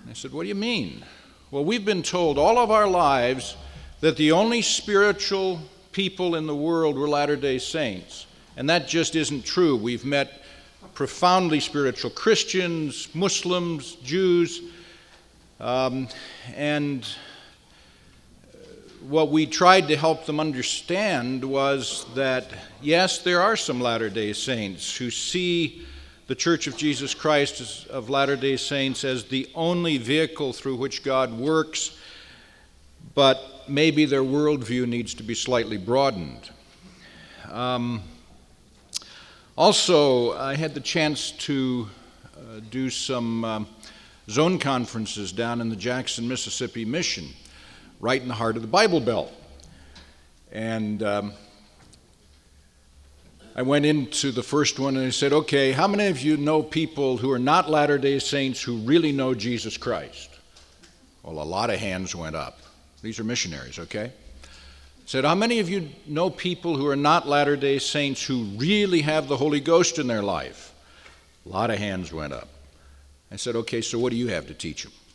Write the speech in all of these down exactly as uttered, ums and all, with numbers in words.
And I said, what do you mean? Well, we've been told all of our lives that the only spiritual people in the world were Latter-day Saints. And that just isn't true. We've met profoundly spiritual Christians, Muslims, Jews, um, and what we tried to help them understand was that, yes, there are some Latter-day Saints who see the Church of Jesus Christ of Latter-day Saints as the only vehicle through which God works, but maybe their worldview needs to be slightly broadened. Um, also, I had the chance to uh, do some um, zone conferences down in the Jackson, Mississippi mission, right in the heart of the Bible Belt. And um, I went into the first one and I said, okay, how many of you know people who are not Latter-day Saints who really know Jesus Christ? Well, a lot of hands went up. These are missionaries, okay? I said, how many of you know people who are not Latter-day Saints who really have the Holy Ghost in their life? A lot of hands went up. I said, okay, so what do you have to teach them?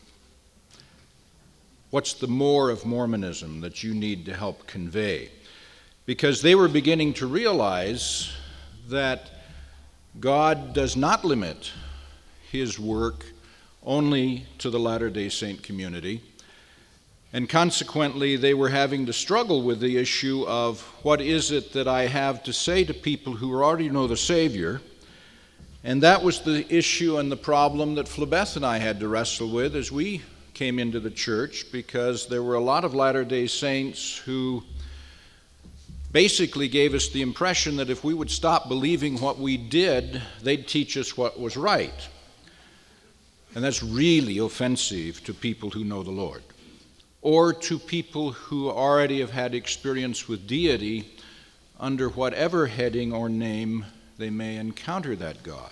What's the more of Mormonism that you need to help convey? Because they were beginning to realize that God does not limit his work only to the Latter-day Saint community. And consequently, they were having to struggle with the issue of what is it that I have to say to people who already know the Savior. And that was the issue and the problem that Flabeth and I had to wrestle with as we came into the church, because there were a lot of Latter-day Saints who basically gave us the impression that if we would stop believing what we did, they'd teach us what was right. And that's really offensive to people who know the Lord, or to people who already have had experience with deity under whatever heading or name they may encounter that God.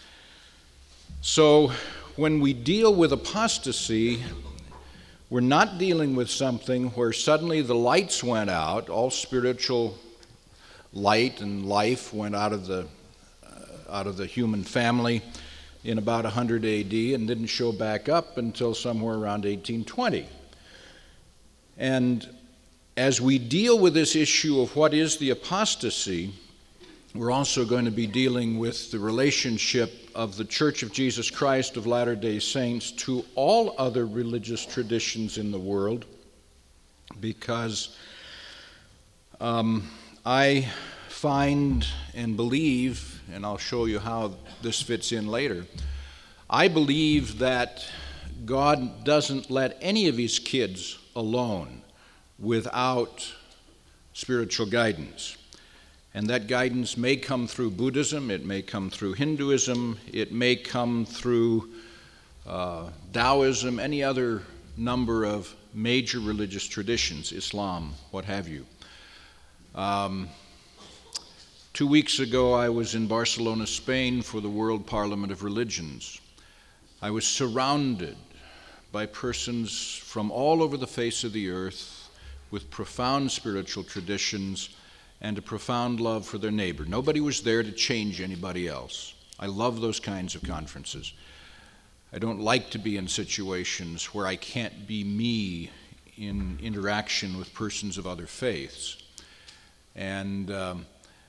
So when we deal with apostasy, we're not dealing with something where suddenly the lights went out, all spiritual light and life went out of the uh, out of the human family in about one hundred A D and didn't show back up until somewhere around eighteen twenty. And as we deal with this issue of what is the apostasy, we're also going to be dealing with the relationship of the Church of Jesus Christ of Latter-day Saints to all other religious traditions in the world, because um, I find and believe, and I'll show you how this fits in later, I believe that God doesn't let any of his kids alone without spiritual guidance. And that guidance may come through Buddhism, it may come through Hinduism, it may come through uh, Taoism, any other number of major religious traditions, Islam, what have you. Um, two weeks ago, I was in Barcelona, Spain for the World Parliament of Religions. I was surrounded by persons from all over the face of the earth with profound spiritual traditions and a profound love for their neighbor. Nobody was there to change anybody else. I love those kinds of conferences. I don't like to be in situations where I can't be me in interaction with persons of other faiths. And um,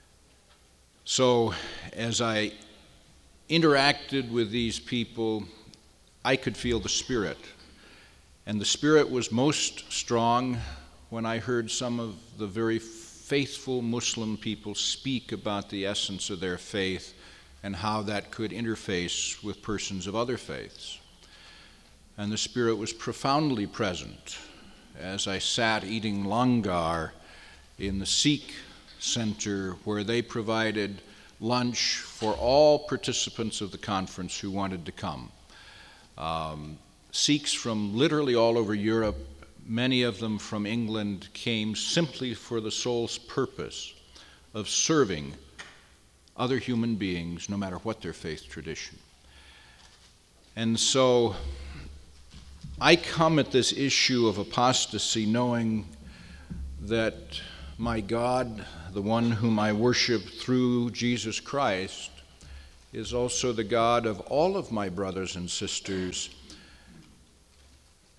so as I interacted with these people, I could feel the Spirit. And the Spirit was most strong when I heard some of the very faithful Muslim people speak about the essence of their faith and how that could interface with persons of other faiths. And the Spirit was profoundly present as I sat eating langar in the Sikh Center, where they provided lunch for all participants of the conference who wanted to come. Um, Sikhs from literally all over Europe, many of them from England, came simply for the sole purpose of serving other human beings, no matter what their faith tradition. And so I come at this issue of apostasy knowing that my God, the one whom I worship through Jesus Christ, is also the God of all of my brothers and sisters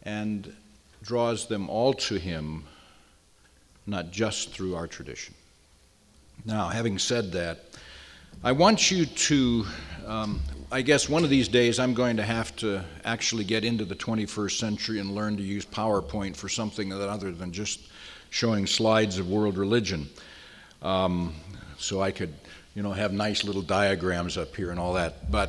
and draws them all to him, not just through our tradition. Now, having said that, I want you to, um, I guess one of these days I'm going to have to actually get into the twenty-first century and learn to use PowerPoint for something other than just showing slides of world religion. Um, so I could, you know, have nice little diagrams up here and all that. But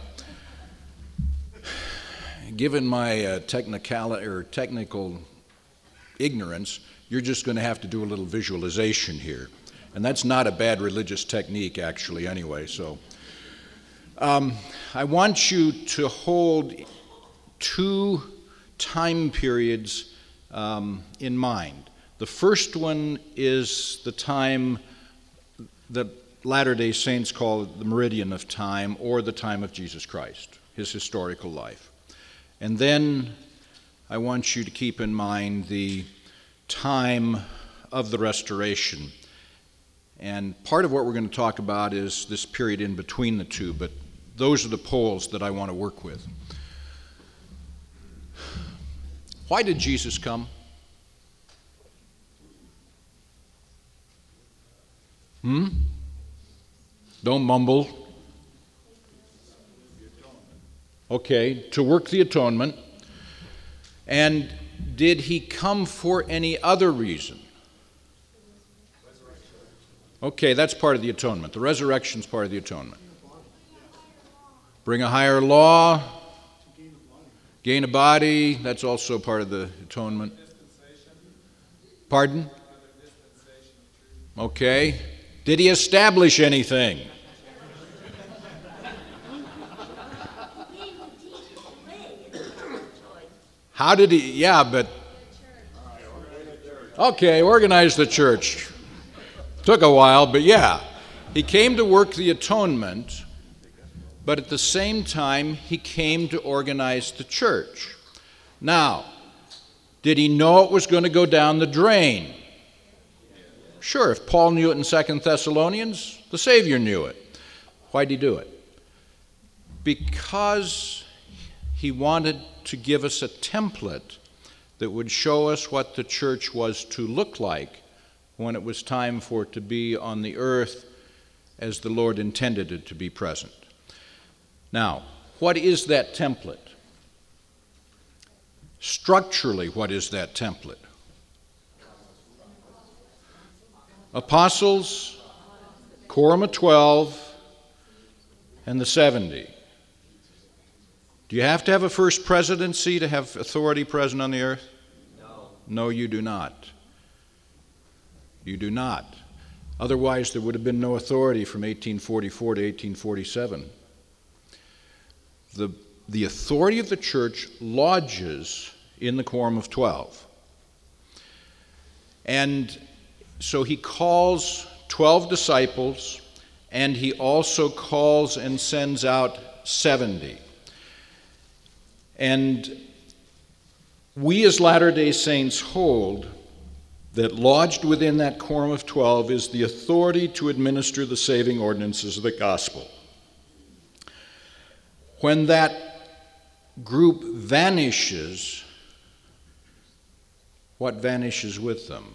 given my uh, technical or technical ignorance, you're just going to have to do a little visualization here. And that's not a bad religious technique, actually, anyway. So um, I want you to hold two time periods um, in mind. The first one is the time that Latter-day Saints call the meridian of time, or the time of Jesus Christ, his historical life. And then I want you to keep in mind the time of the Restoration. And part of what we're going to talk about is this period in between the two, but those are the poles that I want to work with. Why did Jesus come? Hmm? Don't mumble. Okay, to work the atonement. And did he come for any other reason? Okay, that's part of the atonement. The resurrection's part of the atonement. Bring a higher law, gain a body, that's also part of the atonement. Pardon? Okay. Did he establish anything? How did he? Yeah, but okay, organize the church. Took a while, but yeah. He came to work the atonement, but at the same time, he came to organize the church. Now, did he know it was going to go down the drain? Sure, if Paul knew it in Second Thessalonians, the Savior knew it. Why'd he do it? Because he wanted to give us a template that would show us what the church was to look like when it was time for it to be on the earth as the Lord intended it to be present. Now, what is that template? Structurally, what is that template? Apostles, Quorum of Twelve, and the seventy. Do you have to have a first presidency to have authority present on the earth? No. No, you do not. You do not. Otherwise, there would have been no authority from eighteen forty-four to eighteen forty-seven. The, the authority of the church lodges in the Quorum of Twelve. And so he calls twelve disciples, and he also calls and sends out seventy. And we as Latter-day Saints hold that lodged within that Quorum of Twelve is the authority to administer the saving ordinances of the gospel. When that group vanishes, what vanishes with them?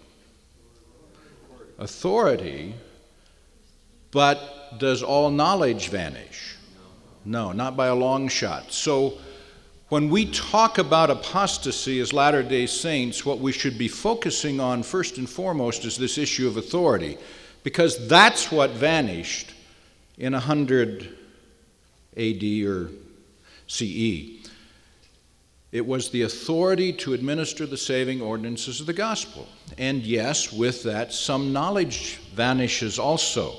Authority, but does all knowledge vanish? No, not by a long shot. So when we talk about apostasy as Latter-day Saints, what we should be focusing on first and foremost is this issue of authority, because that's what vanished in one hundred A D or C E. It was the authority to administer the saving ordinances of the gospel. And yes, with that, some knowledge vanishes also.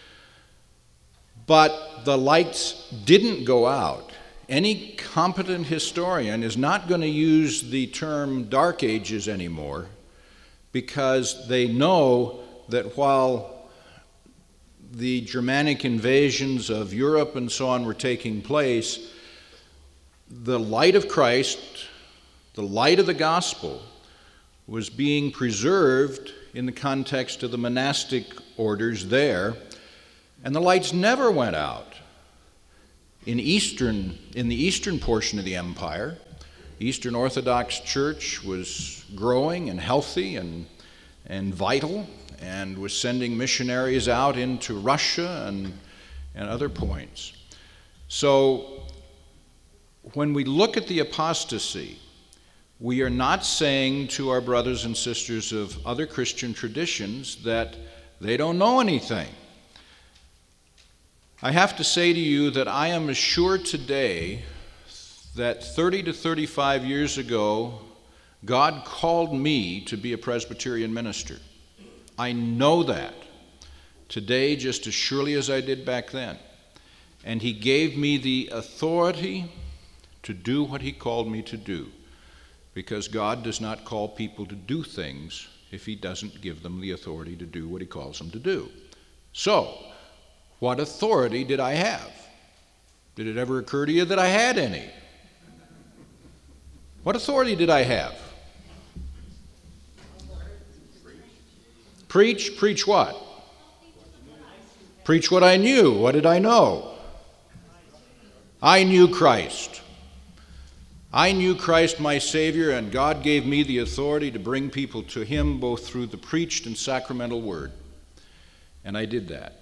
But the lights didn't go out. Any competent historian is not going to use the term Dark Ages anymore, because they know that while the Germanic invasions of Europe and so on were taking place, the light of Christ, the light of the gospel, was being preserved in the context of the monastic orders there, and the lights never went out. In eastern, in the eastern portion of the empire, Eastern Orthodox Church was growing and healthy and, and vital, and was sending missionaries out into Russia and, and other points. So when we look at the apostasy, we are not saying to our brothers and sisters of other Christian traditions that they don't know anything. I have to say to you that I am as sure today that thirty to thirty-five years ago, God called me to be a Presbyterian minister. I know that today just as surely as I did back then. And He gave me the authority to do what He called me to do, because God does not call people to do things if He doesn't give them the authority to do what He calls them to do. So, what authority did I have? Did it ever occur to you that I had any? What authority did I have? Preach? Preach what? Preach what I knew. What did I know? I knew Christ. I knew Christ my Savior, and God gave me the authority to bring people to Him both through the preached and sacramental word. And I did that.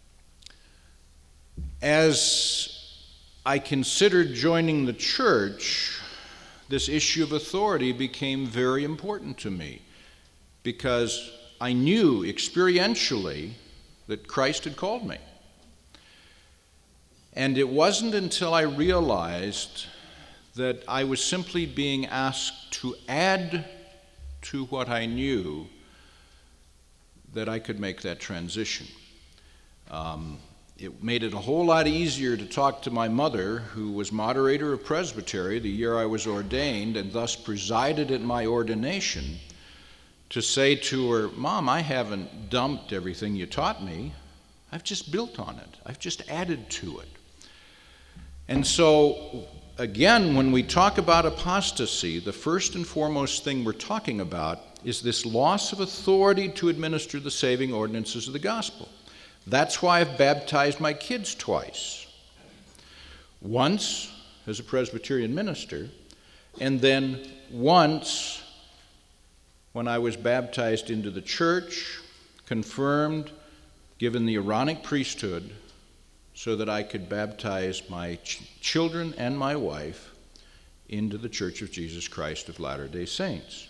As I considered joining the church, this issue of authority became very important to me, because I knew experientially that Christ had called me. And it wasn't until I realized that I was simply being asked to add to what I knew that I could make that transition. Um, it made it a whole lot easier to talk to my mother, who was moderator of Presbytery the year I was ordained and thus presided at my ordination, to say to her, Mom, I haven't dumped everything you taught me. I've just built on it. I've just added to it. And so, again, when we talk about apostasy, the first and foremost thing we're talking about is this loss of authority to administer the saving ordinances of the gospel. That's why I've baptized my kids twice. Once as a Presbyterian minister, and then once when I was baptized into the church, confirmed, given the Aaronic priesthood, so that I could baptize my ch- children and my wife into the Church of Jesus Christ of Latter-day Saints.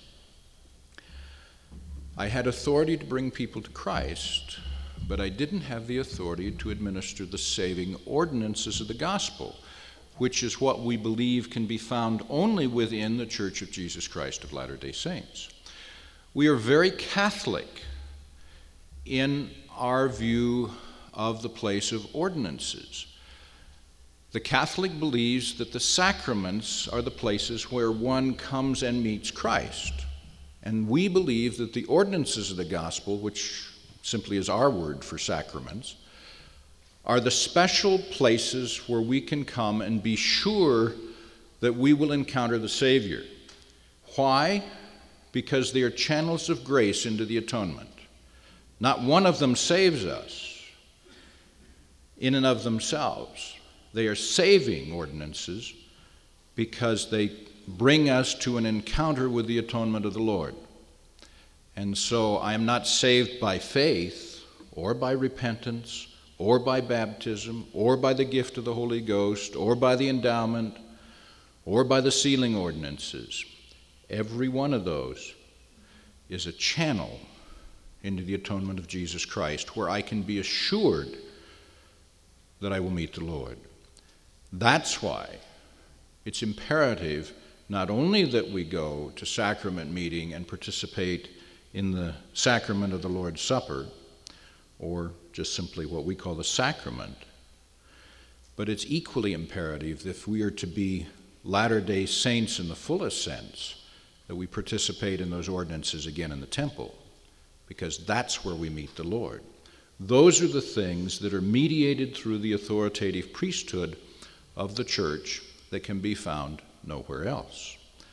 I had authority to bring people to Christ, but I didn't have the authority to administer the saving ordinances of the gospel, which is what we believe can be found only within the Church of Jesus Christ of Latter-day Saints. We are very Catholic in our view of the place of ordinances. The Catholic believes that the sacraments are the places where one comes and meets Christ. And we believe that the ordinances of the gospel, which simply is our word for sacraments, are the special places where we can come and be sure that we will encounter the Savior. Why? Because they are channels of grace into the atonement. Not one of them saves us in and of themselves. They are saving ordinances because they bring us to an encounter with the atonement of the Lord. And so I am not saved by faith or by repentance or by baptism or by the gift of the Holy Ghost or by the endowment or by the sealing ordinances. Every one of those is a channel into the atonement of Jesus Christ, where I can be assured that I will meet the Lord. That's why it's imperative not only that we go to sacrament meeting and participate in the sacrament of the Lord's Supper, or just simply what we call the sacrament, but it's equally imperative that if we are to be Latter-day Saints in the fullest sense, that we participate in those ordinances again in the temple, because that's where we meet the Lord. Those are the things that are mediated through the authoritative priesthood of the church that can be found nowhere else.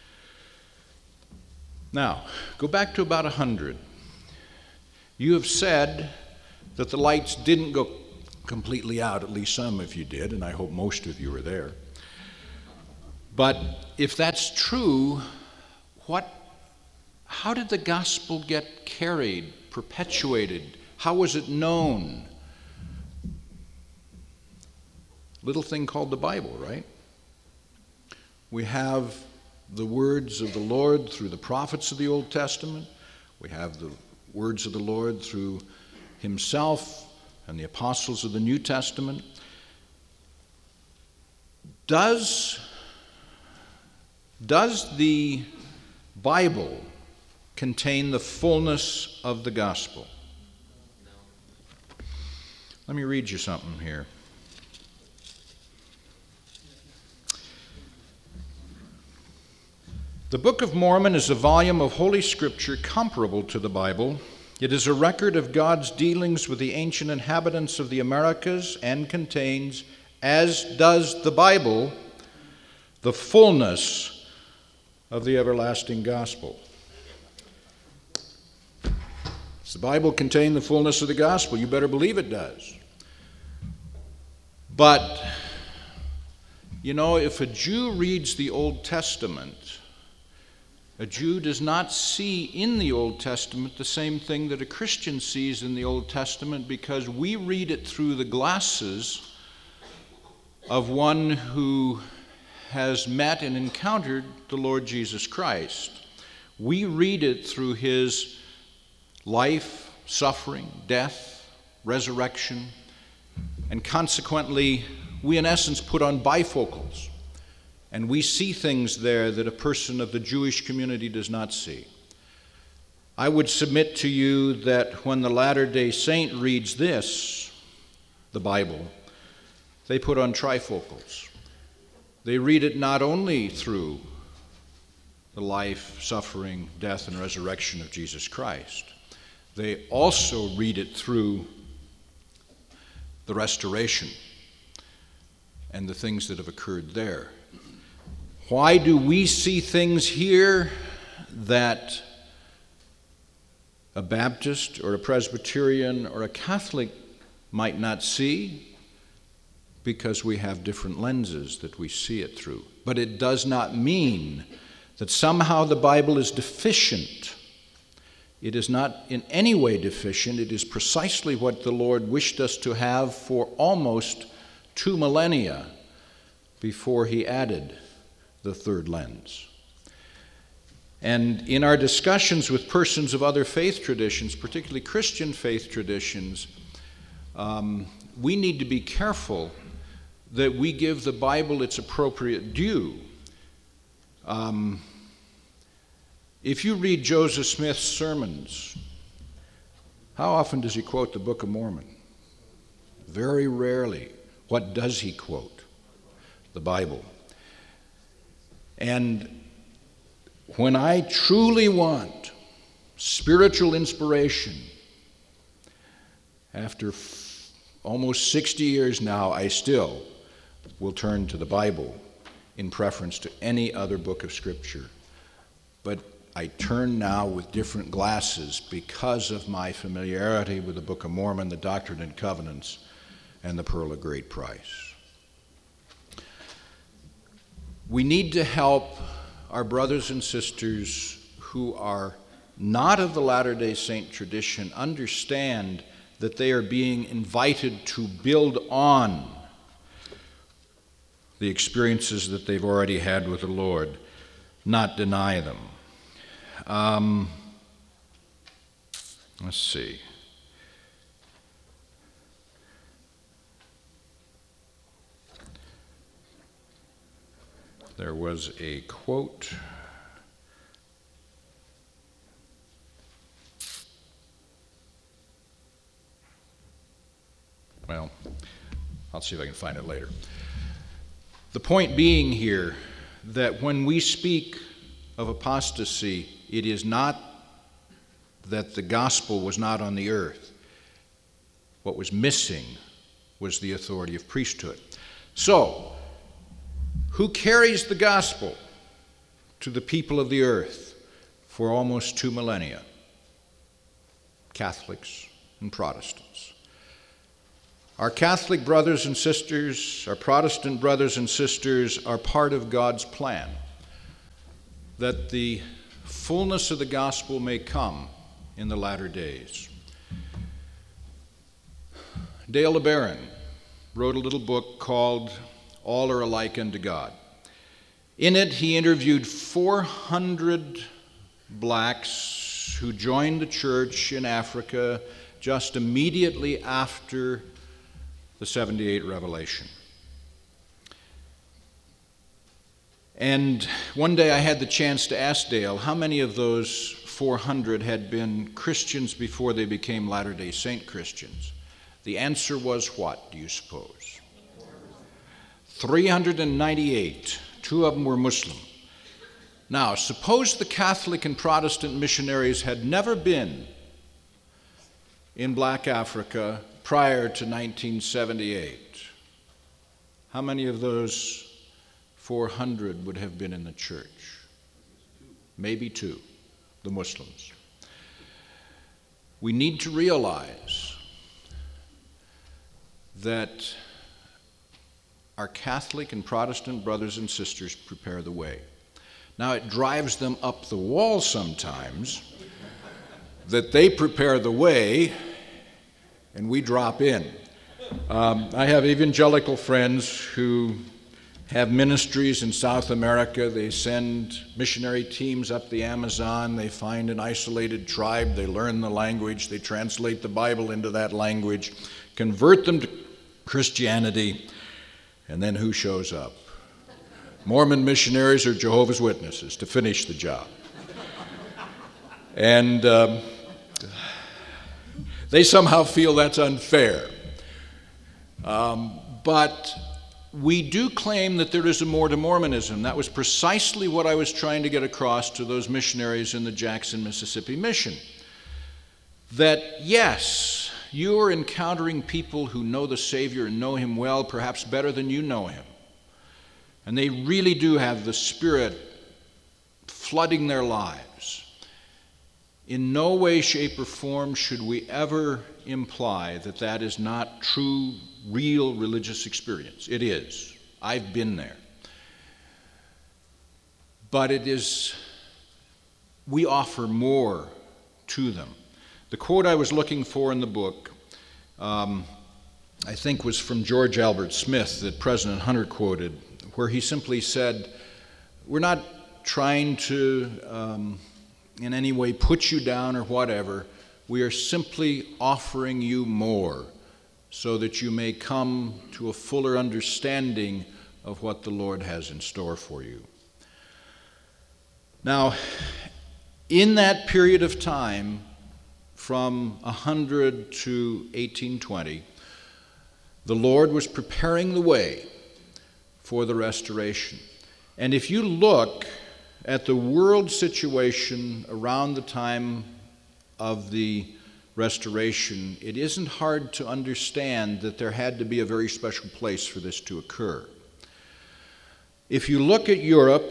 Now, go back to about one hundred. You have said that the lights didn't go completely out, at least some of you did, and I hope most of you were there. But if that's true, what, how did the gospel get carried, perpetuated? How was it known? Little thing called the Bible, right? We have the words of the Lord through the prophets of the Old Testament. We have the words of the Lord through himself and the apostles of the New Testament. Does, does the Bible contain the fullness of the gospel? Let me read you something here. The Book of Mormon is a volume of Holy Scripture comparable to the Bible. It is a record of God's dealings with the ancient inhabitants of the Americas and contains, as does the Bible, the fullness of the everlasting gospel. Does the Bible contain the fullness of the gospel? You better believe it does. But, you know, if a Jew reads the Old Testament, a Jew does not see in the Old Testament the same thing that a Christian sees in the Old Testament, because we read it through the glasses of one who has met and encountered the Lord Jesus Christ. We read it through his life, suffering, death, resurrection, and consequently, we in essence put on bifocals. And we see things there that a person of the Jewish community does not see. I would submit to you that when the Latter-day Saint reads this, the Bible, they put on trifocals. They read it not only through the life, suffering, death, and resurrection of Jesus Christ, they also read it through the restoration and the things that have occurred there. Why do we see things here that a Baptist or a Presbyterian or a Catholic might not see? Because we have different lenses that we see it through. But it does not mean that somehow the Bible is deficient. It is not in any way deficient. It is precisely what the Lord wished us to have for almost two millennia before he added the third lens. And in our discussions with persons of other faith traditions, particularly Christian faith traditions, um, we need to be careful that we give the Bible its appropriate due. Um, if you read Joseph Smith's sermons, how often does he quote the Book of Mormon? Very rarely. What does he quote? The Bible. And when I truly want spiritual inspiration, after f- almost sixty years now, I still will turn to the Bible in preference to any other book of Scripture. But I turn now with different glasses because of my familiarity with the Book of Mormon, the Doctrine and Covenants, and the Pearl of Great Price. We need to help our brothers and sisters who are not of the Latter-day Saint tradition understand that they are being invited to build on the experiences that they've already had with the Lord, not deny them. Um, let's see. There was a quote. Well, I'll see if I can find it later. The point being here that when we speak of apostasy, it is not that the gospel was not on the earth. What was missing was the authority of priesthood. So, who carries the gospel to the people of the earth for almost two millennia? Catholics and Protestants. Our Catholic brothers and sisters, our Protestant brothers and sisters are part of God's plan, that the fullness of the gospel may come in the latter days. Dale LeBaron wrote a little book called All Are Alike Unto God. In it, he interviewed four hundred blacks who joined the church in Africa just immediately after the seventy-eight revelation. And one day I had the chance to ask Dale how many of those four hundred had been Christians before they became Latter-day Saint Christians. The answer was what, do you suppose? three hundred ninety-eight. Two of them were Muslim. Now, suppose the Catholic and Protestant missionaries had never been in black Africa prior to nineteen seventy-eight. How many of those four hundred would have been in the church? Maybe two, the Muslims. We need to realize that our Catholic and Protestant brothers and sisters prepare the way. Now, it drives them up the wall sometimes that they prepare the way and we drop in. Um, I have evangelical friends who have ministries in South America. They send missionary teams up the Amazon. They find an isolated tribe. They learn the language. They translate the Bible into that language, convert them to Christianity, and then who shows up? Mormon missionaries or Jehovah's Witnesses to finish the job. And um, they somehow feel that's unfair. Um, but we do claim that there is a more to Mormonism. That was precisely what I was trying to get across to those missionaries in the Jackson, Mississippi mission. That yes, you are encountering people who know the Savior and know Him well, perhaps better than you know Him. And they really do have the Spirit flooding their lives. In no way, shape, or form should we ever imply that that is not true, real religious experience. It is. I've been there. But it is, we offer more to them. The quote I was looking for in the book, um, I think was from George Albert Smith that President Hunter quoted, where he simply said, we're not trying to um, in any way put you down or whatever. We are simply offering you more so that you may come to a fuller understanding of what the Lord has in store for you. Now, in that period of time, from one hundred to eighteen twenty, the Lord was preparing the way for the restoration. And if you look at the world situation around the time of the restoration, it isn't hard to understand that there had to be a very special place for this to occur. If you look at Europe,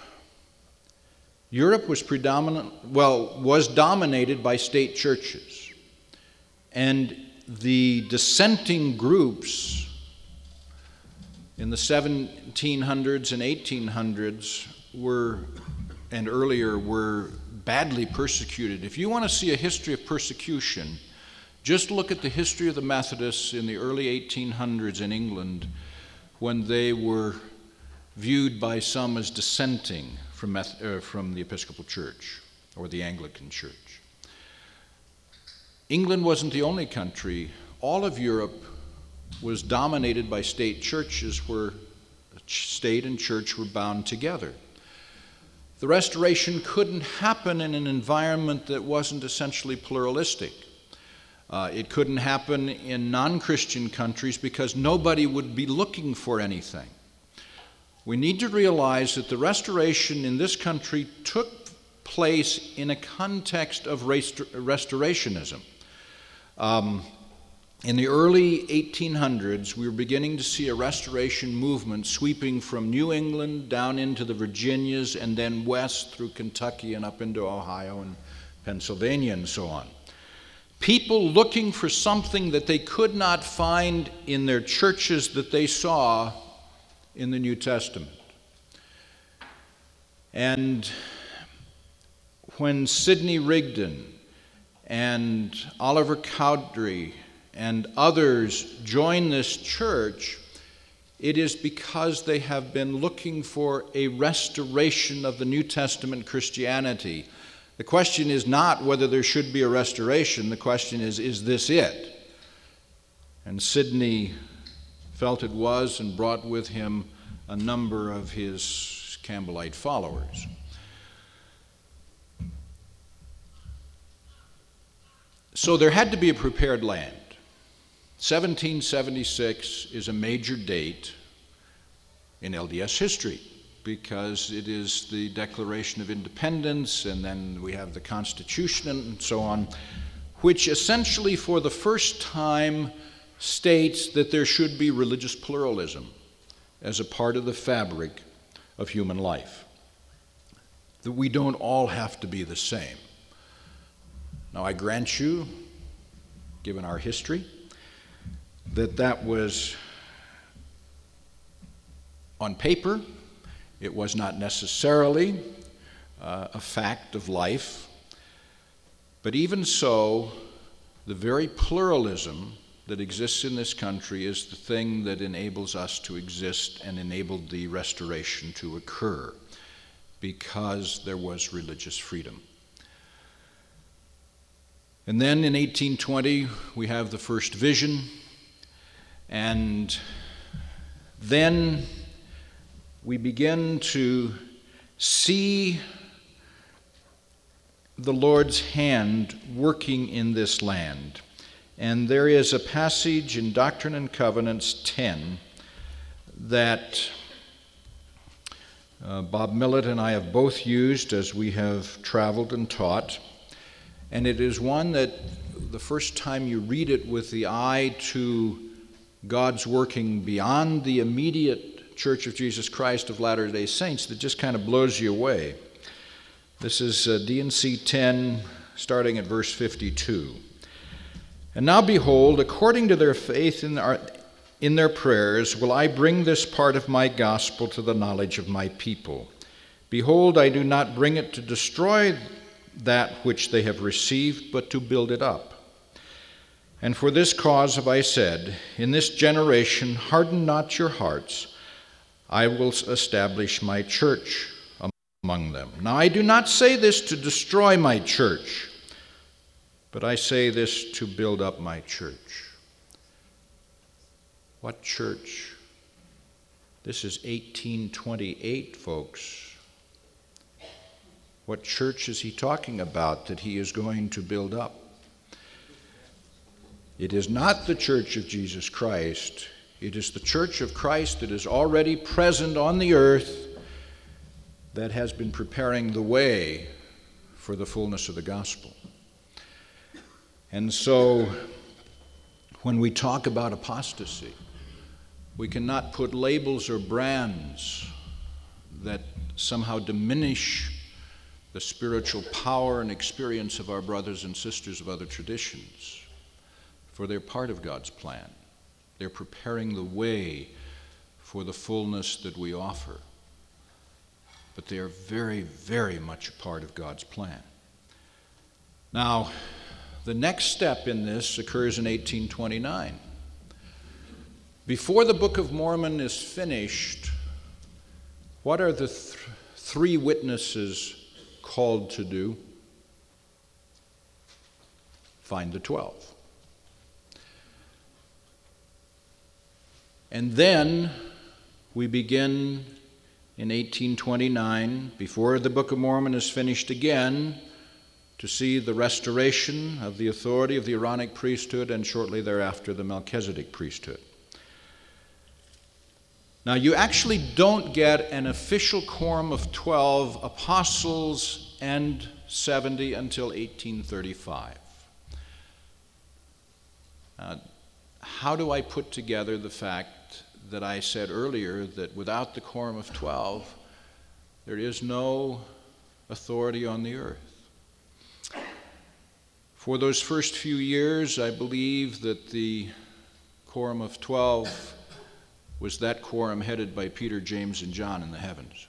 Europe was predominant, well, was dominated by state churches. And the dissenting groups in the seventeen hundreds and eighteen hundreds were, and earlier, were badly persecuted. If you want to see a history of persecution, just look at the history of the Methodists in the early eighteen hundreds in England, when they were viewed by some as dissenting from, Meth- uh, from the Episcopal Church or the Anglican Church. England wasn't the only country. All of Europe was dominated by state churches where state and church were bound together. The restoration couldn't happen in an environment that wasn't essentially pluralistic. Uh, it couldn't happen in non-Christian countries because nobody would be looking for anything. We need to realize that the restoration in this country took place in a context of rest- restorationism. Um, In the early eighteen hundreds, we were beginning to see a restoration movement sweeping from New England down into the Virginias and then west through Kentucky and up into Ohio and Pennsylvania and so on. people looking for something that they could not find in their churches that they saw in the New Testament. And when Sidney Rigdon and Oliver Cowdery and others join this church, it is because they have been looking for a restoration of the New Testament Christianity. The question is not whether there should be a restoration. The question is, is this it? And Sidney felt it was and brought with him a number of his Campbellite followers. So there had to be a prepared land. seventeen seventy-six is a major date in L D S history because it is the Declaration of Independence, and then we have the Constitution and so on, which essentially for the first time states that there should be religious pluralism as a part of the fabric of human life, that we don't all have to be the same. Now, I grant you, given our history, that that was on paper. It was not necessarily uh, a fact of life. But even so, the very pluralism that exists in this country is the thing that enables us to exist and enabled the restoration to occur, because there was religious freedom. And then in eighteen twenty, we have the first vision, and then we begin to see the Lord's hand working in this land. And there is a passage in Doctrine and Covenants ten that uh, Bob Millett and I have both used as we have traveled and taught. And it is one that the first time you read it with the eye to God's working beyond the immediate Church of Jesus Christ of Latter-day Saints, that just kind of blows you away. This is uh, D and C ten, starting at verse fifty-two. And now behold, according to their faith in, our, in their prayers, will I bring this part of my gospel to the knowledge of my people. Behold, I do not bring it to destroy that which they have received, but to build it up. And for this cause have I said, in this generation harden not your hearts, I will establish my church among them. Now I do not say this to destroy my church, but I say this to build up my church. What church? This is eighteen twenty-eight, folks. What church is he talking about that he is going to build up? It is not the Church of Jesus Christ. It is the Church of Christ that is already present on the earth, that has been preparing the way for the fullness of the gospel. And so, when we talk about apostasy, we cannot put labels or brands that somehow diminish the spiritual power and experience of our brothers and sisters of other traditions, for they're part of God's plan. They're preparing the way for the fullness that we offer. But they are very, very much a part of God's plan. Now, the next step in this occurs in eighteen twenty-nine. Before the Book of Mormon is finished, what are the th- three witnesses called to do? Find the twelve. And then we begin in eighteen twenty-nine, before the Book of Mormon is finished again, to see the restoration of the authority of the Aaronic priesthood, and shortly thereafter the Melchizedek priesthood. Now, you actually don't get an official quorum of twelve apostles and seventy until eighteen thirty-five. Uh, how do I put together the fact that I said earlier that without the quorum of twelve, there is no authority on the earth? For those first few years, I believe that the Quorum of Twelve was that quorum headed by Peter, James, and John in the heavens.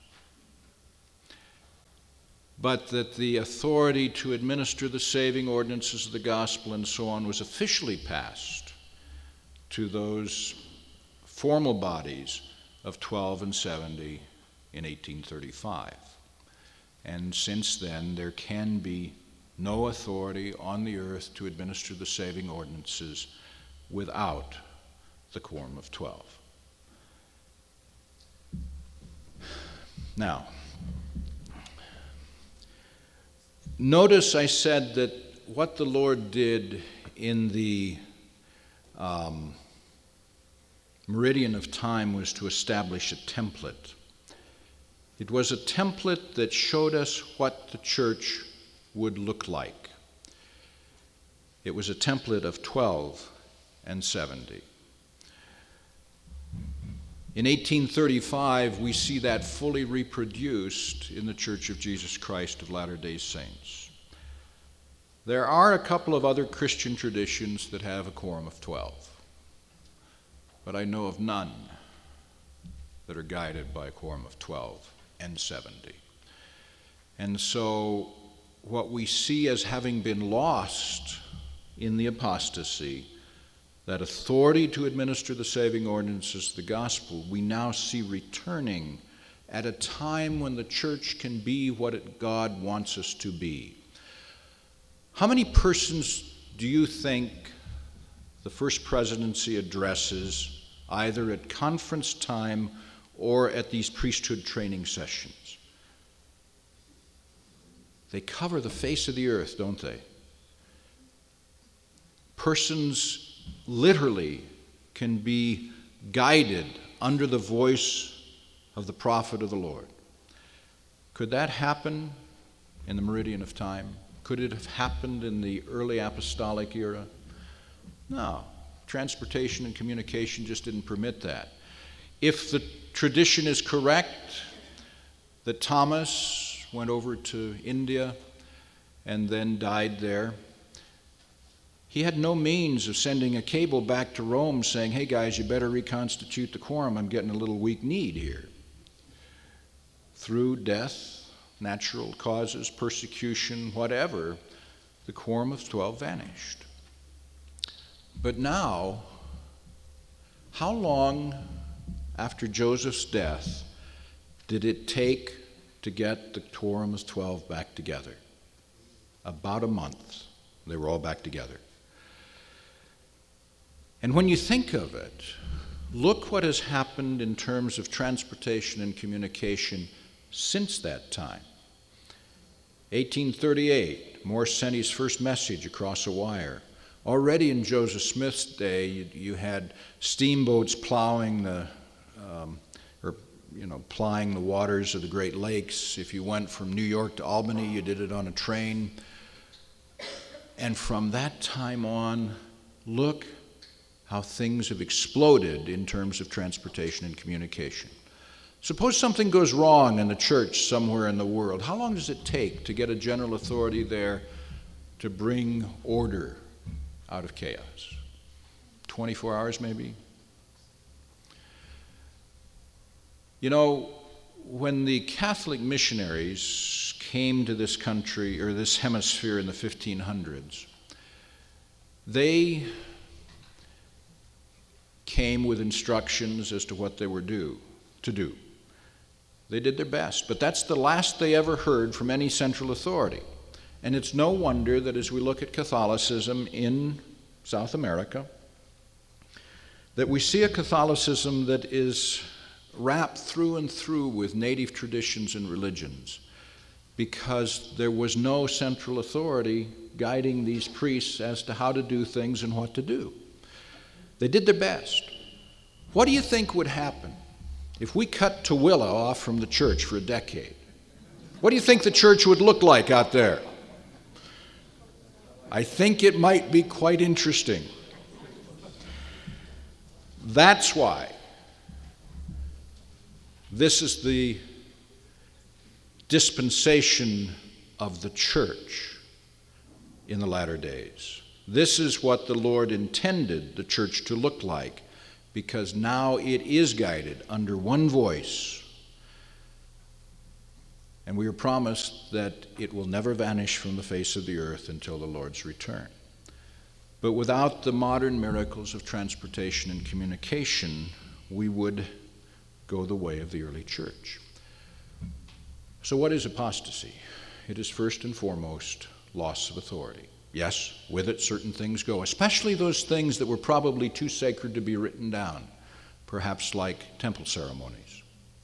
But that the authority to administer the saving ordinances of the gospel and so on was officially passed to those formal bodies of twelve and seventy in eighteen thirty-five. And since then, there can be no authority on the earth to administer the saving ordinances without the Quorum of Twelve. Now, notice I said that what the Lord did in the um, meridian of time was to establish a template. It was a template that showed us what the church would look like. It was a template of twelve and seventy. In eighteen thirty-five, we see that fully reproduced in the Church of Jesus Christ of Latter-day Saints. There are a couple of other Christian traditions that have a quorum of twelve, but I know of none that are guided by a quorum of twelve and seventy. And so what we see as having been lost in the apostasy, that authority to administer the saving ordinances of the gospel, we now see returning at a time when the church can be what it, God wants us to be. How many persons do you think the First Presidency addresses either at conference time or at these priesthood training sessions? They cover the face of the earth, don't they? Persons literally can be guided under the voice of the prophet of the Lord. Could that happen in the meridian of time? Could it have happened in the early apostolic era? No. Transportation and communication just didn't permit that. If the tradition is correct that Thomas went over to India and then died there, he had no means of sending a cable back to Rome saying, hey guys, you better reconstitute the quorum, I'm getting a little weak-kneed here. Through death, natural causes, persecution, whatever, the quorum of twelve vanished. But now, how long after Joseph's death did it take to get the quorum of twelve back together? About a month. They were all back together. And when you think of it, look what has happened in terms of transportation and communication since that time. eighteen thirty-eight, Morse sent his first message across a wire. Already in Joseph Smith's day, you, you had steamboats plowing the, um, or you know, plying the waters of the Great Lakes. If you went from New York to Albany, you did it on a train. And from that time on, look how things have exploded in terms of transportation and communication. Suppose something goes wrong in the church somewhere in the world. How long does it take to get a general authority there to bring order out of chaos? twenty-four hours maybe? You know, when the Catholic missionaries came to this country or this hemisphere in the fifteen hundreds, they came with instructions as to what they were due to do. They did their best, but that's the last they ever heard from any central authority. And it's no wonder that as we look at Catholicism in South America, that we see a Catholicism that is wrapped through and through with native traditions and religions, because there was no central authority guiding these priests as to how to do things and what to do. They did their best. What do you think would happen if we cut Tooele off from the church for a decade? What do you think the church would look like out there? I think it might be quite interesting. That's why this is the dispensation of the church. in the latter days. This is what the Lord intended the church to look like, because now it is guided under one voice. And we are promised that it will never vanish from the face of the earth until the Lord's return. But without the modern miracles of transportation and communication, we would go the way of the early church. So what is apostasy? It is first and foremost loss of authority. Yes, with it certain things go, especially those things that were probably too sacred to be written down, perhaps like temple ceremonies.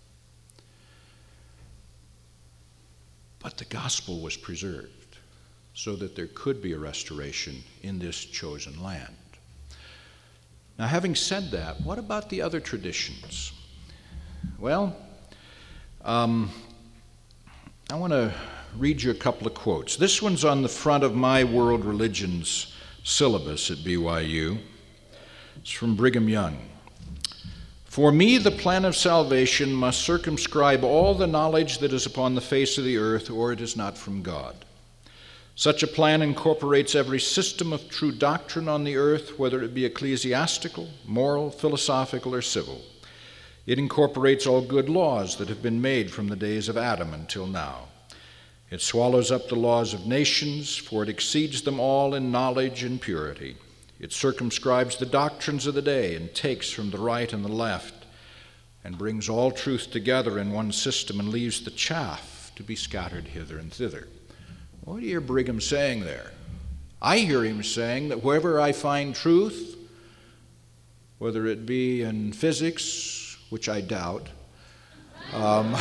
But the gospel was preserved so that there could be a restoration in this chosen land. Now, having said that, what about the other traditions? Well, um, I want to read you a couple of quotes. This one's on the front of my world religions syllabus at B Y U. It's from Brigham Young. For me, the plan of salvation must circumscribe all the knowledge that is upon the face of the earth, or it is not from God. Such a plan incorporates every system of true doctrine on the earth, whether it be ecclesiastical, moral, philosophical, or civil. It incorporates all good laws that have been made from the days of Adam until now. It swallows up the laws of nations, for it exceeds them all in knowledge and purity. It circumscribes the doctrines of the day and takes from the right and the left and brings all truth together in one system and leaves the chaff to be scattered hither and thither. What do you hear Brigham saying there? I hear him saying that wherever I find truth, whether it be in physics, which I doubt, um,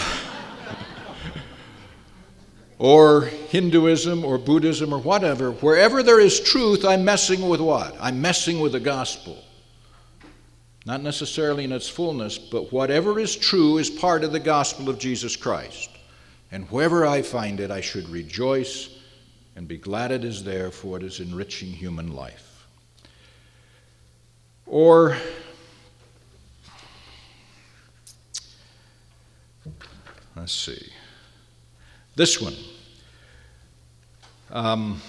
or Hinduism or Buddhism or whatever, wherever there is truth, I'm messing with what? I'm messing with the gospel. Not necessarily in its fullness, but whatever is true is part of the gospel of Jesus Christ. And wherever I find it, I should rejoice and be glad it is there, for it is enriching human life. Or, let's see. This one. Um,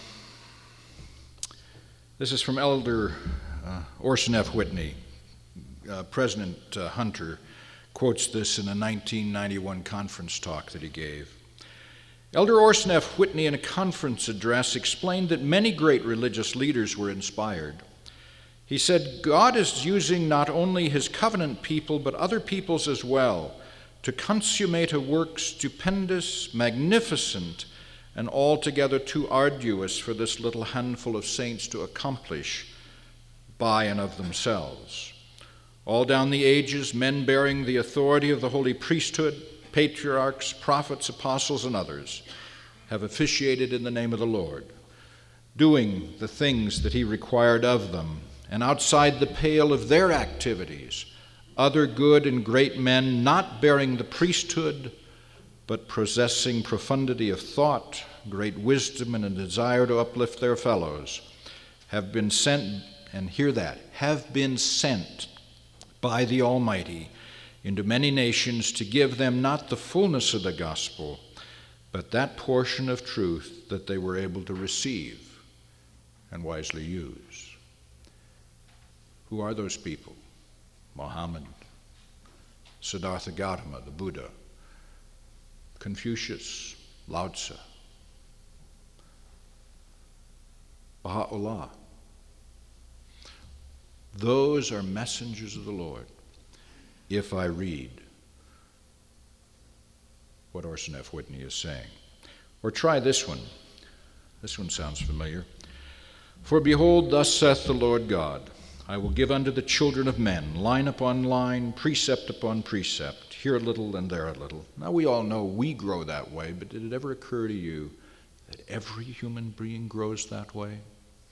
this is from Elder uh, Orson F. Whitney. Uh, President uh, Hunter quotes this in a nineteen ninety-one conference talk that he gave. Elder Orson F. Whitney, in a conference address, explained that many great religious leaders were inspired. He said, God is using not only his covenant people, but other peoples as well, to consummate a work stupendous, magnificent, and altogether too arduous for this little handful of saints to accomplish by and of themselves. All down the ages, men bearing the authority of the holy priesthood, patriarchs, prophets, apostles, and others, have officiated in the name of the Lord, doing the things that he required of them, and outside the pale of their activities, other good and great men, not bearing the priesthood, but possessing profundity of thought, great wisdom, and a desire to uplift their fellows, have been sent, and hear that, have been sent by the Almighty into many nations to give them not the fullness of the gospel, but that portion of truth that they were able to receive and wisely use. Who are those people? Muhammad, Siddhartha Gautama, the Buddha, Confucius, Lao Tzu, Baha'u'llah. Those are messengers of the Lord, if I read what Orson F. Whitney is saying. Or try this one. This one sounds familiar. For behold, thus saith the Lord God, I will give unto the children of men, line upon line, precept upon precept, here a little and there a little. Now we all know we grow that way, but did it ever occur to you that every human being grows that way?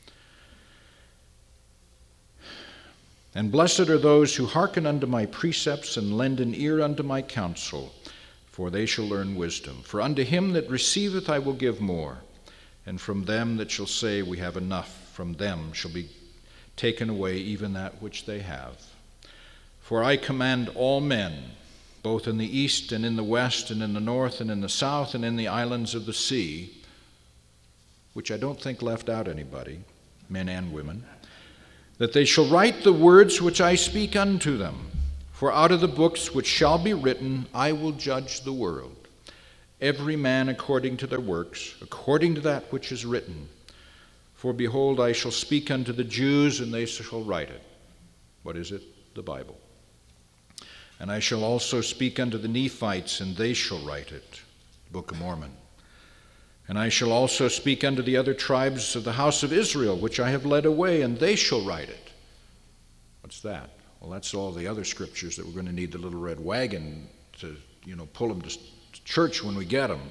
And blessed are those who hearken unto my precepts and lend an ear unto my counsel, for they shall learn wisdom. For unto him that receiveth I will give more, and from them that shall say, we have enough, from them shall be taken away even that which they have. For I command all men, both in the east and in the west and in the north and in the south and in the islands of the sea, which I don't think left out anybody, men and women, that they shall write the words which I speak unto them. For out of the books which shall be written, I will judge the world, every man according to their works, according to that which is written. For behold, I shall speak unto the Jews, and they shall write it. What is it? The Bible. And I shall also speak unto the Nephites, and they shall write it. The Book of Mormon. And I shall also speak unto the other tribes of the house of Israel, which I have led away, and they shall write it. What's that? Well, that's all the other scriptures that we're going to need the little red wagon to, you know, pull them to church when we get them.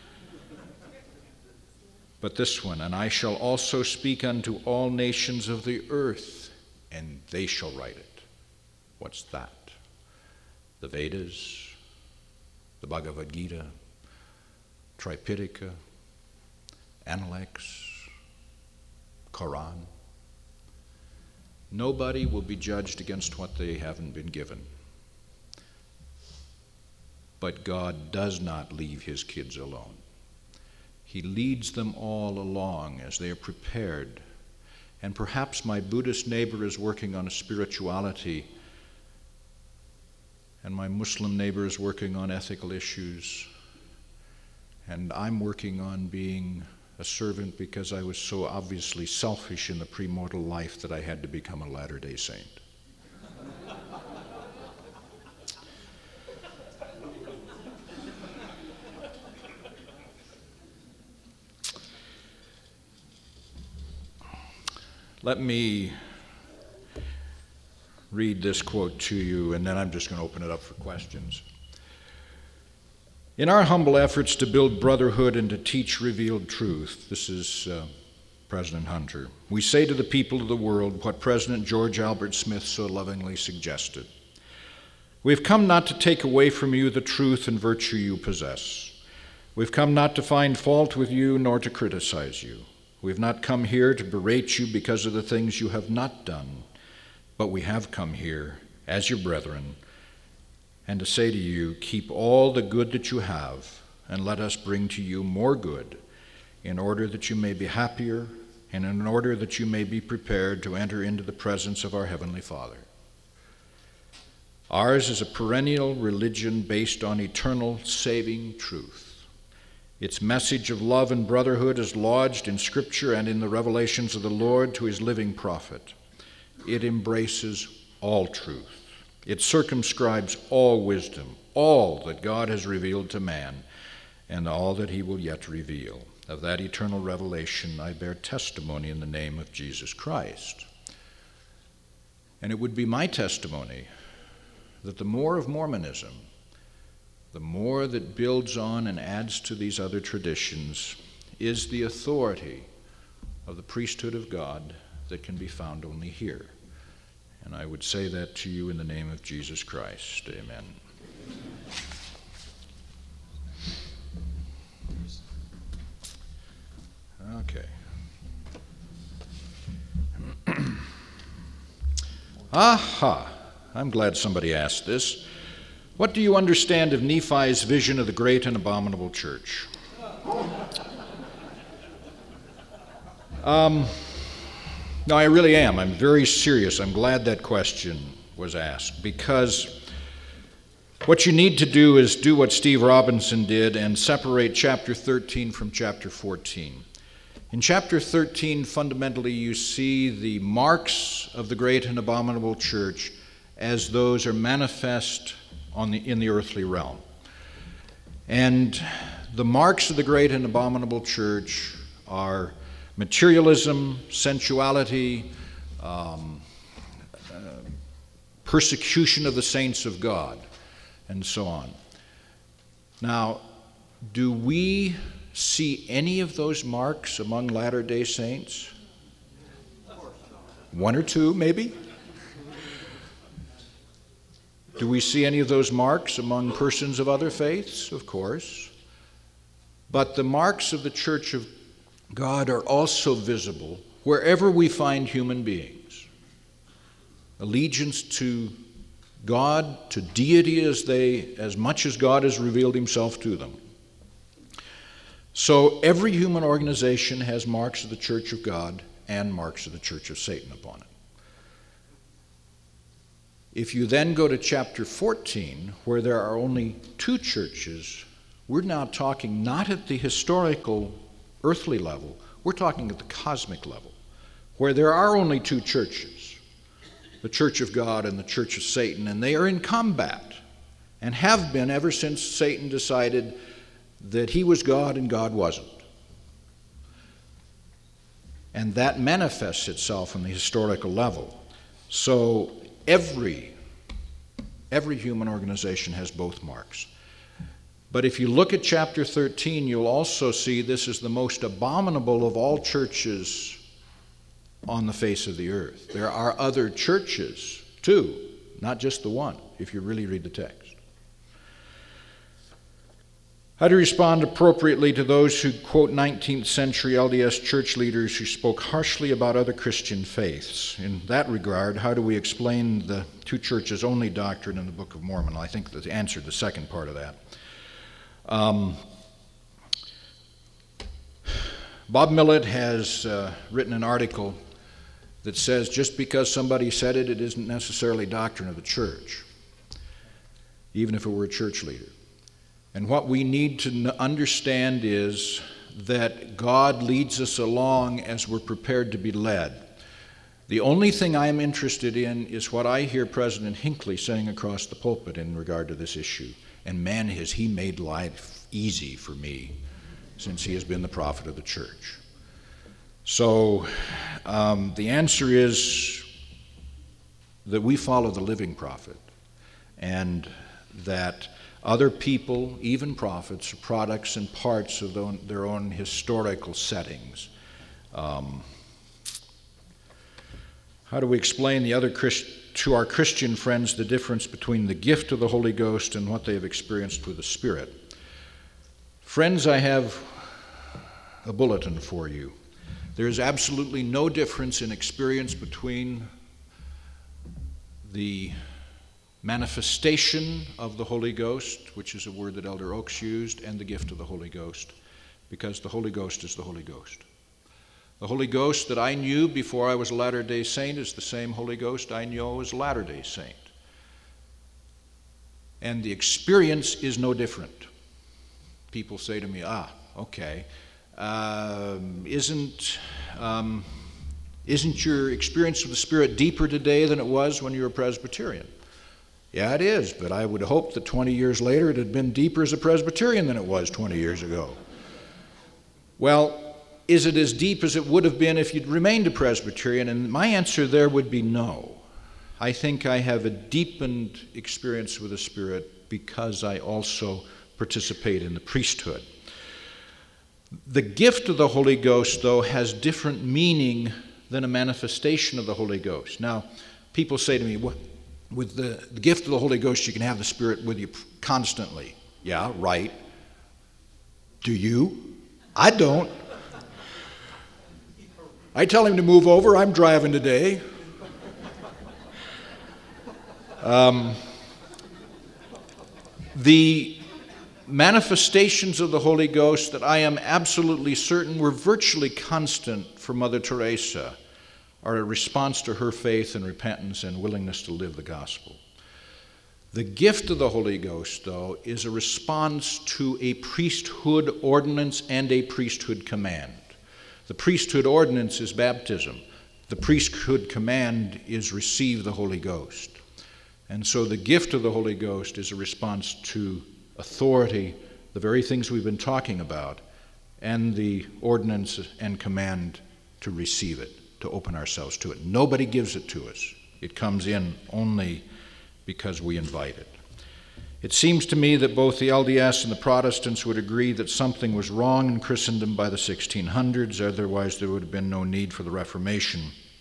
But this one, and I shall also speak unto all nations of the earth, and they shall write it. What's that? The Vedas, the Bhagavad Gita, Tripitaka, Analects, Quran. Nobody will be judged against what they haven't been given. But God does not leave his kids alone. He leads them all along as they are prepared. And perhaps my Buddhist neighbor is working on a spirituality, and my Muslim neighbor is working on ethical issues, and I'm working on being a servant because I was so obviously selfish in the premortal life that I had to become a Latter-day Saint. Let me read this quote to you, and then I'm just going to open it up for questions. In our humble efforts to build brotherhood and to teach revealed truth, this is uh, President Hunter, we say to the people of the world what President George Albert Smith so lovingly suggested. We've come not to take away from you the truth and virtue you possess. We've come not to find fault with you nor to criticize you. We've not come here to berate you because of the things you have not done, but we have come here as your brethren and to say to you, keep all the good that you have, and let us bring to you more good, in order that you may be happier, and in order that you may be prepared to enter into the presence of our Heavenly Father. Ours is a perennial religion based on eternal saving truth. Its message of love and brotherhood is lodged in Scripture and in the revelations of the Lord to his living prophet. It embraces all truth. It circumscribes all wisdom, all that God has revealed to man, and all that he will yet reveal. Of that eternal revelation I bear testimony in the name of Jesus Christ. And it would be my testimony that the more of Mormonism, the more that builds on and adds to these other traditions, is the authority of the priesthood of God that can be found only here. And I would say that to you in the name of Jesus Christ. Amen. Okay. Aha! I'm glad somebody asked this. What do you understand of Nephi's vision of the great and abominable church? Um... No, I really am. I'm very serious. I'm glad that question was asked, because what you need to do is do what Steve Robinson did and separate chapter thirteen from chapter fourteen. In chapter thirteen, fundamentally, you see the marks of the great and abominable church as those are manifest on the, in the earthly realm. And the marks of the great and abominable church are materialism, sensuality, um, uh, persecution of the saints of God, and so on. Now, do we see any of those marks among Latter-day Saints? One or two, maybe? Do we see any of those marks among persons of other faiths? Of course. But the marks of the Church of God are also visible wherever we find human beings. Allegiance to God, to deity as they, as much as God has revealed himself to them. So every human organization has marks of the Church of God and marks of the Church of Satan upon it. If you then go to chapter fourteen, where there are only two churches, we're now talking not at the historical earthly level, we're talking at the cosmic level, where there are only two churches, the Church of God and the Church of Satan, and they are in combat and have been ever since Satan decided that he was God and God wasn't. And that manifests itself on the historical level. So every, every human organization has both marks. But if you look at chapter thirteen, you'll also see this is the most abominable of all churches on the face of the earth. There are other churches, too, not just the one, if you really read the text. How to respond appropriately to those who quote nineteenth century L D S church leaders who spoke harshly about other Christian faiths. In that regard, how do we explain the two churches only doctrine in the Book of Mormon? I think the answer to the second part of that. Um, Bob Millett has uh, written an article that says just because somebody said it, it isn't necessarily doctrine of the church, even if it were a church leader. And what we need to understand is that God leads us along as we're prepared to be led. The only thing I'm interested in is what I hear President Hinckley saying across the pulpit in regard to this issue. And man, has he made life easy for me since he has been the prophet of the church. So um, the answer is that we follow the living prophet, and that other people, even prophets, are products and parts of their own historical settings. Um, how do we explain the other Christ- to our Christian friends the difference between the gift of the Holy Ghost and what they have experienced with the Spirit? Friends, I have a bulletin for you. There is absolutely no difference in experience between the manifestation of the Holy Ghost, which is a word that Elder Oaks used, and the gift of the Holy Ghost, because the Holy Ghost is the Holy Ghost. The Holy Ghost that I knew before I was a Latter-day Saint is the same Holy Ghost I knew as a Latter-day Saint. And the experience is no different. People say to me, ah, okay, um, isn't, um, isn't your experience with the Spirit deeper today than it was when you were a Presbyterian? Yeah, it is, but I would hope that twenty years later it had been deeper as a Presbyterian than it was twenty years ago. Well, is it as deep as it would have been if you'd remained a Presbyterian? And my answer there would be no. I think I have a deepened experience with the Spirit because I also participate in the priesthood. The gift of the Holy Ghost, though, has different meaning than a manifestation of the Holy Ghost. Now, people say to me, well, with the, the gift of the Holy Ghost, you can have the Spirit with you constantly. Yeah, right. Do you? I don't. I tell him to move over. I'm driving today. Um, the manifestations of the Holy Ghost that I am absolutely certain were virtually constant for Mother Teresa are a response to her faith and repentance and willingness to live the gospel. The gift of the Holy Ghost, though, is a response to a priesthood ordinance and a priesthood command. The priesthood ordinance is baptism. The priesthood command is receive the Holy Ghost. And so the gift of the Holy Ghost is a response to authority, the very things we've been talking about, and the ordinance and command to receive it, to open ourselves to it. Nobody gives it to us. It comes in only because we invite it. It seems to me that both the L D S and the Protestants would agree that something was wrong in Christendom by the sixteen hundreds, otherwise there would have been no need for the Reformation.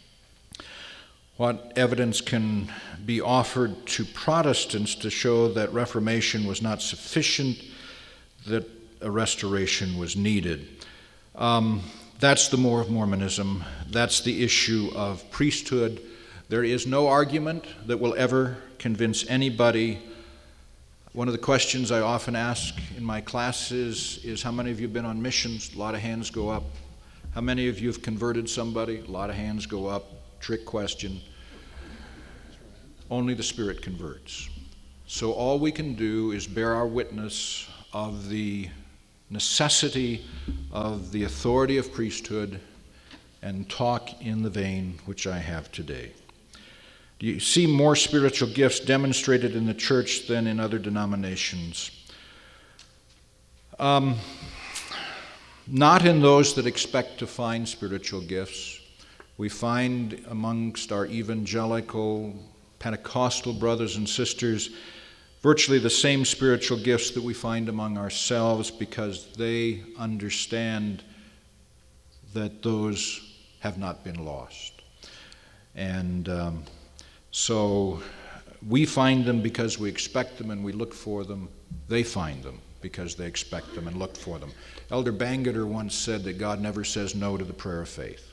What evidence can be offered to Protestants to show that Reformation was not sufficient, that a restoration was needed? Um, that's the more of Mormonism. That's the issue of priesthood. There is no argument that will ever convince anybody One of the questions I often ask in my classes is, how many of you have been on missions? A lot of hands go up. How many of you have converted somebody? A lot of hands go up. Trick question. Only the Spirit converts. So all we can do is bear our witness of the necessity of the authority of priesthood and talk in the vein which I have today. Do you see more spiritual gifts demonstrated in the church than in other denominations? Um, not in those that expect to find spiritual gifts. We find amongst our evangelical, Pentecostal brothers and sisters virtually the same spiritual gifts that we find among ourselves, because they understand that those have not been lost. And um, so we find them because we expect them and we look for them. They find them because they expect them and look for them. Elder Bangerter once said that God never says no to the prayer of faith.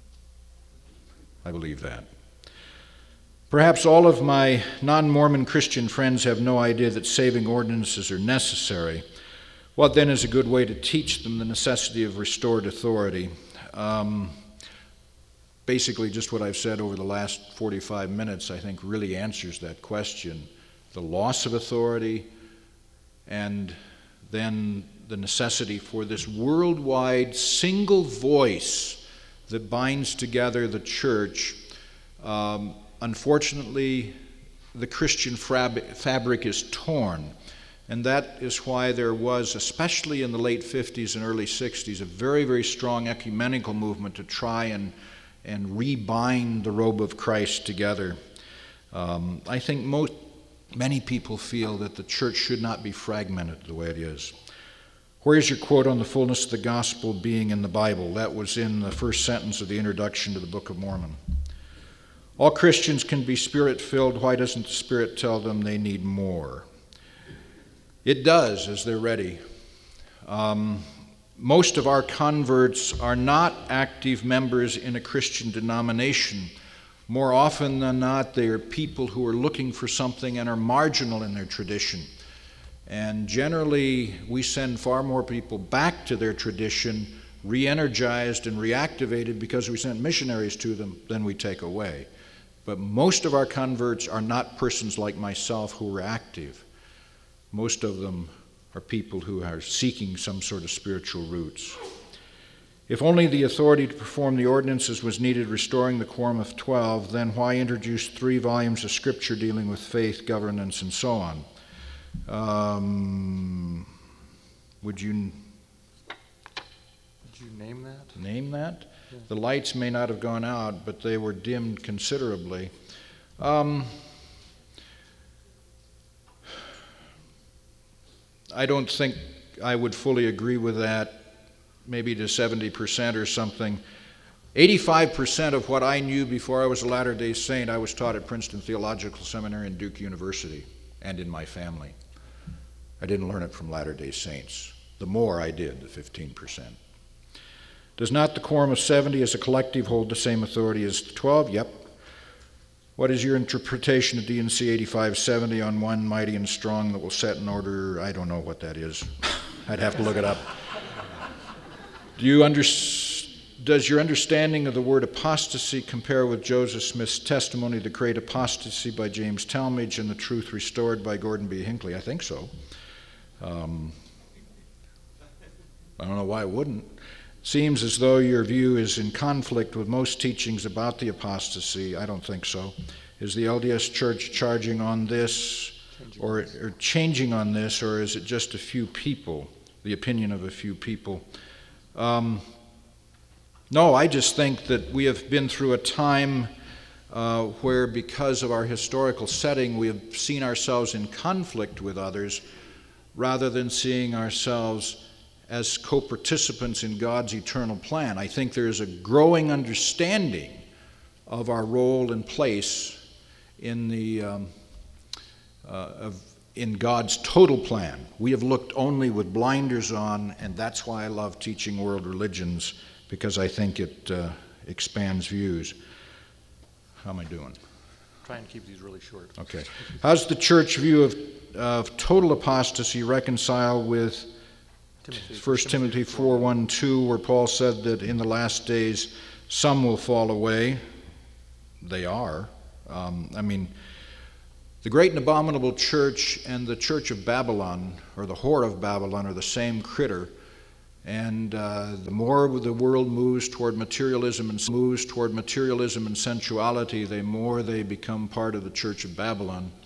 I believe that. Perhaps all of my non-Mormon Christian friends have no idea that saving ordinances are necessary. What then is a good way to teach them the necessity of restored authority? Um, basically, just what I've said over the last forty-five minutes, I think, really answers that question. The loss of authority, and then the necessity for this worldwide single voice that binds together the church. Um, Unfortunately, the Christian fabric is torn, and that is why there was, especially in the late fifties and early sixties, a very, very strong ecumenical movement to try and, and rebind the robe of Christ together. Um, I think most, many people feel that the church should not be fragmented the way it is. Where is your quote on the fullness of the gospel being in the Bible? That was in the first sentence of the introduction to the Book of Mormon. All Christians can be Spirit-filled. Why doesn't the Spirit tell them they need more? It does, as they're ready. Um, most of our converts are not active members in a Christian denomination. More often than not, they are people who are looking for something and are marginal in their tradition. And generally, we send far more people back to their tradition, re-energized and reactivated, because we sent missionaries to them, than we take away. But most of our converts are not persons like myself who are active. Most of them are people who are seeking some sort of spiritual roots. If only the authority to perform the ordinances was needed restoring the quorum of twelve, then why introduce three volumes of Scripture dealing with faith, governance, and so on? Um, would you... Would you name that? Name that? Yeah. The lights may not have gone out, but they were dimmed considerably. Um, I don't think I would fully agree with that, maybe to seventy percent or something. eighty-five percent of what I knew before I was a Latter-day Saint, I was taught at Princeton Theological Seminary and Duke University, and in my family. I didn't learn it from Latter-day Saints. The more I did, the fifteen percent. Does not the quorum of seventy as a collective hold the same authority as the twelve? Yep. What is your interpretation of D and C eighty-five seventy on one mighty and strong that will set in order? I don't know what that is. I'd have to look it up. Do you under, does your understanding of the word apostasy compare with Joseph Smith's testimony, The Great Apostasy by James Talmage and The Truth Restored by Gordon B. Hinckley? I think so. Um, I don't know why it wouldn't. Seems as though your view is in conflict with most teachings about the apostasy. I don't think so. Is the L D S Church charging on this or, or changing on this, or is it just a few people, the opinion of a few people? Um, no, I just think that we have been through a time uh, where, because of our historical setting, we have seen ourselves in conflict with others rather than seeing ourselves as co-participants in God's eternal plan. I think there is a growing understanding of our role and place in the um, uh, of, in God's total plan. We have looked only with blinders on, and that's why I love teaching world religions, because I think it uh, expands views. How am I doing? try and keep these really short. Okay. How's the church view of, of total apostasy reconcile with Timothy, First Timothy four one two, where Paul said that in the last days some will fall away? They are. Um, I mean, the great and abominable church and the church of Babylon, or the whore of Babylon, are the same critter. And uh, the more the world moves toward materialism and moves toward materialism and sensuality, the more they become part of the church of Babylon.